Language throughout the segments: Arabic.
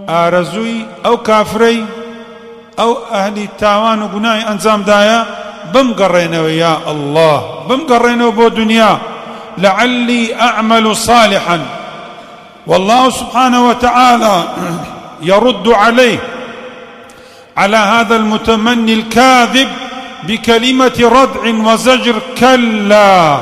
آرزوي أو كافري أو أهل تاوان وقناي أنزام دايا بمقرينو يا الله بمقرينو بو دنيا لعلي أعمل صالحا. والله سبحانه وتعالى يرد عليه على هذا المتمني الكاذب بكلمة ردع وزجر: كلا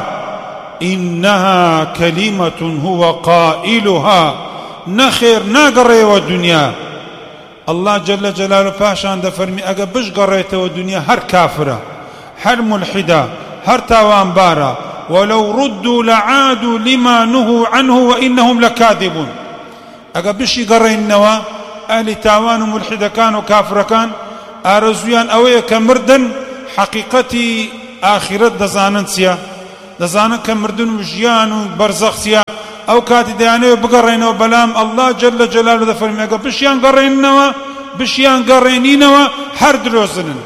إنها كلمة هو قائلها. نخير ناقري والدنيا. الله جل جلاله باشان دا فرمي أقا بش قريت والدنيا هر كافرة هر ملحدة هر تاوان بارا ولو ردوا لعادوا لما نهوا عنه وإنهم لكاذبون. أقا بشي قري النوا أهل تاوان وملحدة كانوا كافرة كان آرزويان أوية كمردن حقيقتي آخرت دزانن سيا دزانن كمردن وجيان وبرزخ سيا أو كاتي ديانيو بقرينو بلام الله جل جلاله دفر ميقا بشيان قرينوا بشيان قرينينوا هر دروزنن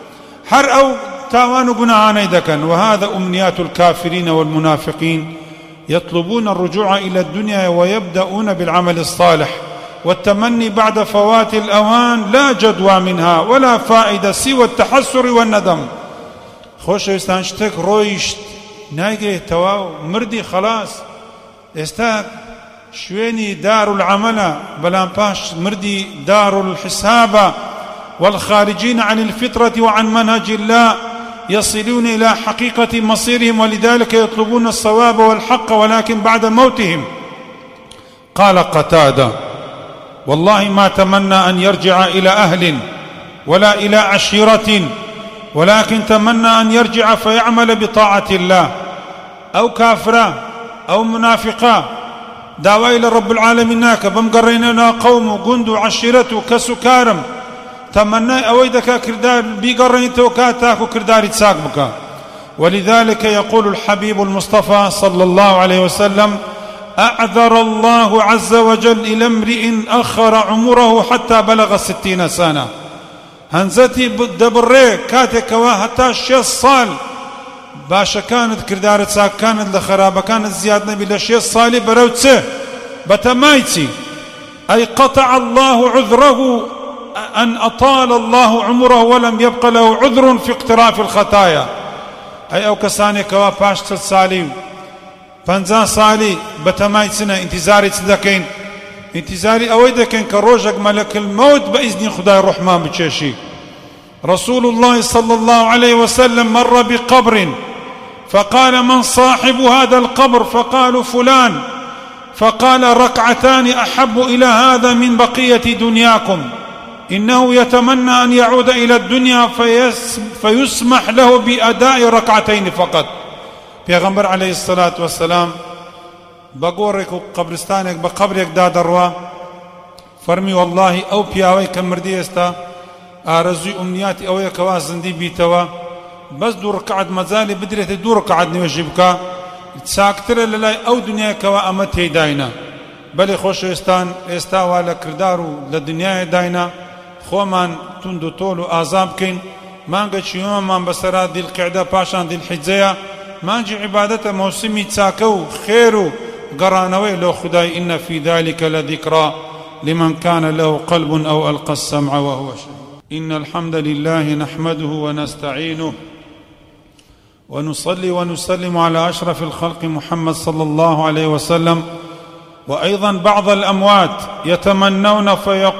هر أو تاوان قناعاني دكن. وهذا أمنيات الكافرين والمنافقين يطلبون الرجوع إلى الدنيا ويبدأون بالعمل الصالح والتمني بعد فوات الأوان لا جدوى منها ولا فائدة سوى التحسر والندم. خوش استانشتك رويشت نايقه تواو مردي خلاص استاك شويني دار العمل بلان باش مردي دار الحساب. والخارجين عن الفطرة وعن منهج الله يصلون إلى حقيقة مصيرهم ولذلك يطلبون الصواب والحق ولكن بعد موتهم. قال قتادة: والله ما تمنى أن يرجع إلى أهل ولا إلى عشيرة ولكن تمنى أن يرجع فيعمل بطاعة الله. أو كافرة أو منافقة داوى إلى رب العالمين ناك بمقريننا قوم قندو عشيرته كسكارم تمنى أويدك كردار بيقرينتو كاتاكو كردار تساقبك. ولذلك يقول الحبيب المصطفى صلى الله عليه وسلم: أعذر الله عز وجل إلى امرئ أخر عمره حتى بلغ 60 سنة. هنزتي دبري كاتك وحتى 6 صال باشا كانت كردارة ساك كانت لخرابة كانت زيادة بلا 6 صالي بروتسه بتمايتي أي قطع الله عذره أن أطال الله عمره ولم يبق له عذر في اقتراف الخطايا. أي أو كساني كوا باش 3 صالي 50 صالي بتمايتنا انتظاري تدكين انتظاري أويدكين كروجك ملك الموت بإذن خداي الرحمن بتشيشي. رسول الله صلى الله عليه وسلم مر بقبر فقال: من صاحب هذا القبر؟ فقالوا: فلان. فقال: 2 أحب إلى هذا من بقية دنياكم. إنه يتمنى أن يعود إلى الدنيا فيسمح له بأداء 2 فقط. پیغمبر عليه الصلاة والسلام بقورك قبرستانك بقبرك دادروا فرمي: والله أو بياوي كمردي استا آرزوي أمنياتي أويا كوازن دي بيتوا بس 2 ركعات مزالي بدريت 2 ركعات نوجبك تساكتر للاي أو دنيا كوا أمتي داينا بل خوش استاوا لكردارو لدنيا داينا خومان تندو طولو آزابكين مانگا چيوما من بسرا دي القعدة باشان دي الحجزية مانجي عبادة موسمي تساكو خيرو قرانوي لو خداي إن في ذلك لذكرى لمن كان له قلب أو ألقى السمع وهو شهيد. إن الحمد لله نحمده ونستعينه ونصلي ونسلم على أشرف الخلق محمد صلى الله عليه وسلم. وأيضا بعض الأموات يتمنون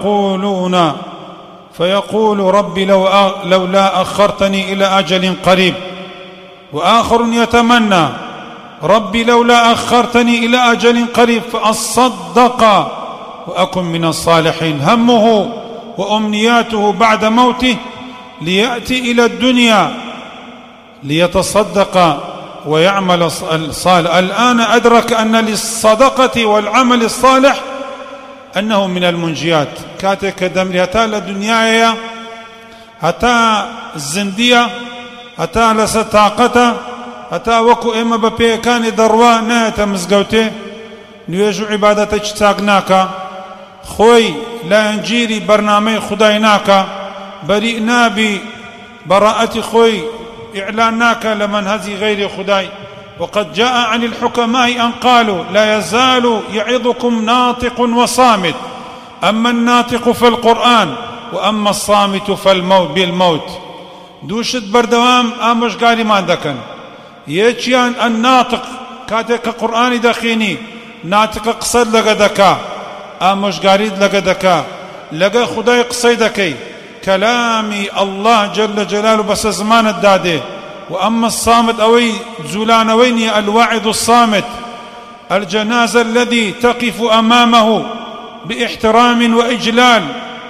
فيقول: ربي لولا أخرتني إلى أجل قريب. وآخر يتمنى: ربي لولا أخرتني إلى أجل قريب فأصدق وأكن من الصالحين. همه وأمنياته بعد موته ليأتي إلى الدنيا ليتصدق ويعمل الصالح. الآن أدرك أن للصدقة والعمل الصالح أنه من المنجيات. كاتك دمري هتا لدنيايا هتا الزندية هتا لستاقته هتا وكو إما ببيكاني دروا نايتا مزقوتي نيجو عبادتك تاقناكا خوي لا ينجيري برنامج خدايناكا بريئنا ببراءة خوي إعلاناك لمنهج غير خداي. وقد جاء عن الحكماء أن قالوا: لا يزال يعظكم ناطق وصامت أما الناطق فالقرآن وأما الصامت فالموت بالموت. دوشت بردوام آموشگاری مان دەکەن. یەکیان الناطق کاتێک کە قورئانی دەخوێنی ناتقە قسەت لەگە دەکا ئامۆژگاریت لەگە دەکا لەگە خودای قسەی دەکەی کەلامی الله جل جلاله بەسە زمانت دادێ. وأما الصامت أوي زولانويني الواعظ الصامت الجنازة الذي تقف أمامه باحترام وإجلال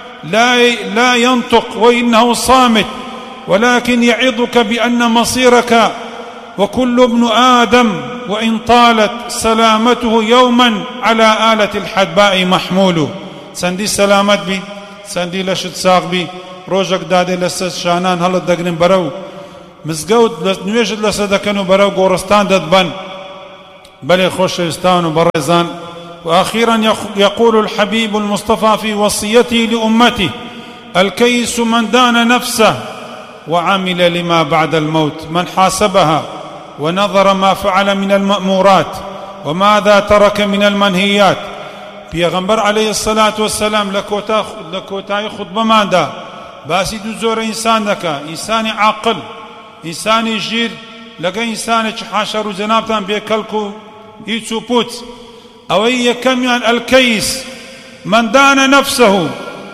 لا ينطق وإنه صامت ولكن يعظك بأن مصيرك وكل ابن آدم وإن طالت سلامته يوما على آلة الحدباء محمول. سندي سلامت بي سندي لشت ساق بي روجك دادي لسس شانان هل دقنين برو مزقود نوێژت لەسەر دەکەن و بەرەو گۆڕستان دەتبەن. بەڵێ خۆشەویستان و بەڕێزان. وأخيرا يقول الحبيب المصطفى في وصيته لأمته الكيس من دان نفسه وعمل لما بعد الموت من حاسبها ونظر ما فعل من المأمورات وماذا ترك من المنهيات. پیغمبر عليه الصلاة والسلام لكوتاي خطبة ماندا باسی دو زۆر ئینسان دەکا ئینسانی عاقل ئینسانی ژیر لەگە ئینسانێکی حاشا ڕوو جەنابتان بێ کەلک و هیچ و پوچ. ئەوەی یەکەمیان الكيس من دان نفسه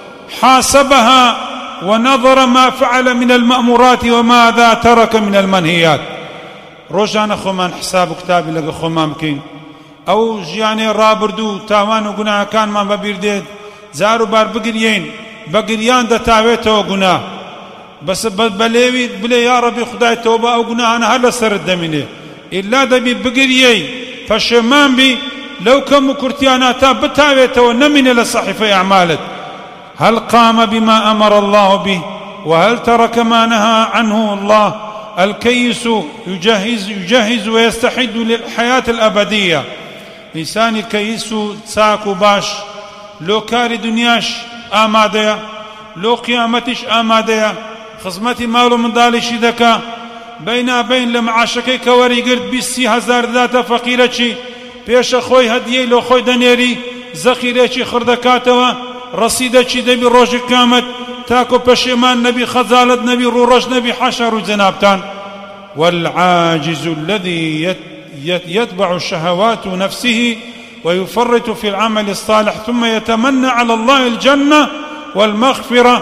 حاسبها ونظر ما فعل من المأمورات وماذا ترك من المنهيات. ڕۆژانە خۆمان حساب و کتابی لەگە خۆمان بکەین. ئەو ژیانێ ڕابردوو تاوان و گوناهەکانمان بەبیر دێت جار و بار بگریین بە گریان دەتاوێتەوە گوناه بەس بەلێویت بڵێ یا ڕەبی خودای تۆبە ئەو گوناهانە هەر لەسەرت دەمێنێ ئیلا دەبی بگریەی پەشێمان بی لەو کەم و کورتیانە تا بتاوێتەوە نەمینێ لە صەحیفەی ئەعمالت. هل قام بما أمر الله به وهل ترك ما نهى عنه الله. الكيس يجهز ويستعد للحياة الأبدية. إنسان كيس ساك باش لو كاري دنياش ئامادەیە لۆ قیامەتیش ئامادەیە خزمەتی ماڵ و منداڵیشی دەکا بەینابەین لە معاشەکەی کە وەریگرت 20,000 داتە فەقیرەکی پێشە خۆی هەدیەی لۆ خۆی دەنێری زەخیرێکی خڕدەکاتەوە ڕەسیدەکی دەبی ڕۆژی قیامەت تاکو پەشێمان نەبی خەجاڵەت نەبی ڕوڕەش نەبی حاشا ڕوو جەنابتان. والعاجز الذي يتبع شهوات نفسه ويفرط في العمل الصالح ثم يتمنى على الله الجنة والمغفرة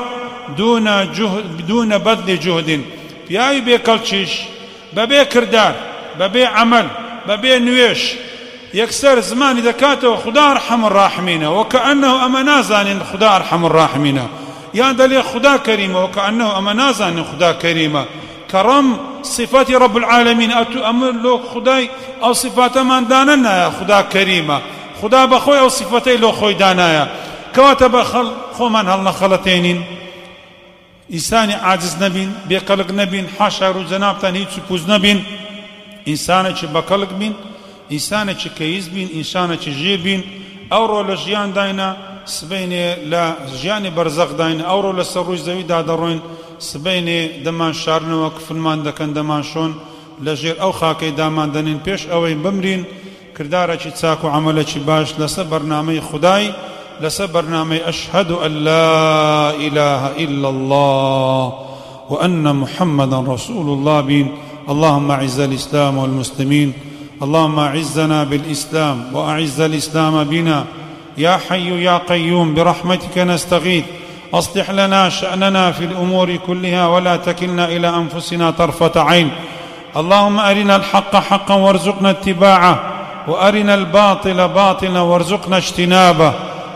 دون بذل جهد. پیاوی بێکەڵکیش بەبێ کردار بەبێ عمل بەبێ نوێش یەکسەر زمانی دەکاتەوە خدا ئەرحەم الراحمینە وەکەئەنەهو ئەمە نازانین خدا ئەرحەم الراحمینە یان دەڵێ خدا کەریمە وەکەئەنەهو ئەمە نازانین خدا کەریمە. کەڕەم صفەتی رب العالمین ئەمر لۆ خدای ئەو صفاتەمان دانە نایە خدا کەریمە خدا بەخۆی ئەو صفەتەی لۆ خۆی دانایە کەواتە بە خۆمان هەڵنەخەڵەتێنین ئینسانی عاجز نەبین بێقەڵک نەبین حاشا ڕوو جەنابتان هیچ پوز نەبین ئینسانێکی بەکەڵک بین ئینسانێکی کەیس بین ئینسانێکی ژیر بین ئەوڕۆ لە ژیان داینە سبەینێ لە ژیانی بەرزەخ داینە ئەوڕۆ لەسەر ڕووی زەویدا دەڕۆین سبەینێ دەمان شارنەوە کفنمان دەکەن دەمان شۆن لە ژێر ئەو خاکەی دامان دەنین پێش ئەوەی بمرین کردارێکی چاک و عەمەلێکی باش لەسەر بەرنامەی خودای لسه برنامج أشهد أن لا إله إلا الله وأن محمدا رسول الله بين. اللهم أعز الإسلام والمسلمين اللهم أعزنا بالإسلام وأعز الإسلام بنا يا حي يا قيوم برحمتك نستغيث أصلح لنا شأننا في الأمور كلها ولا تكلنا إلى أنفسنا طرفة عين. اللهم أرنا الحق حقا وارزقنا اتباعه وأرنا الباطل باطلا وارزقنا اجتنابه.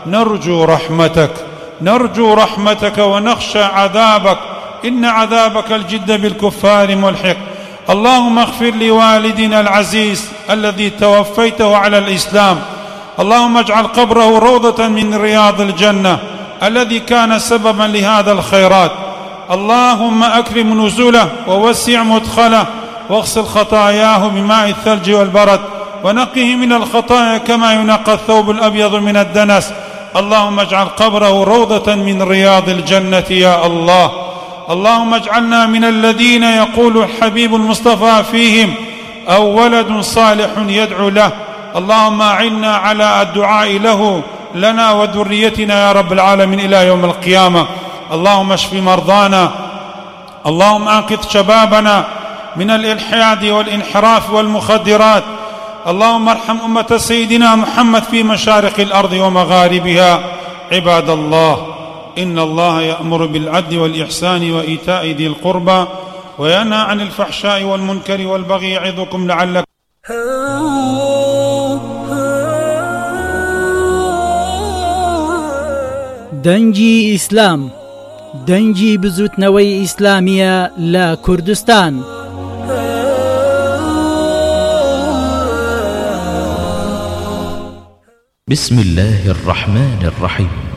نرجو رحمتك ونخشى عذابك إن عذابك الجد بالكفار ملحق. اللهم اغفر لوالدنا العزيز الذي توفيته على الإسلام. اللهم اجعل قبره روضة من رياض الجنة الذي كان سببا لهذا الخيرات. اللهم أكرم نزله ووسع مدخله واغسل خطاياه بماء الثلج والبرد ونقه من الخطايا كما ينقى الثوب الأبيض من الدنس. اللهم اجعل قبره روضة من رياض الجنة يا الله. اللهم اجعلنا من الذين يقول الحبيب المصطفى فيهم أو ولد صالح يدعو له. اللهم أعنا على الدعاء له لنا وذريتنا يا رب العالمين إلى يوم القيامة. اللهم اشف مرضانا، اللهم أنقذ شبابنا من الإلحاد والانحراف والمخدرات. اللهم ارحم أمة سيدنا محمد في مشارق الأرض ومغاربها. عباد الله، إن الله يأمر بالعدل والإحسان وإيتاء ذي القربى وينهى عن الفحشاء والمنكر والبغي يعظكم لعلكم دەنگی ئیسلام، دەنگی بزوتنەوەی ئیسلامیە لە کوردستان. بسم الله الرحمن الرحيم.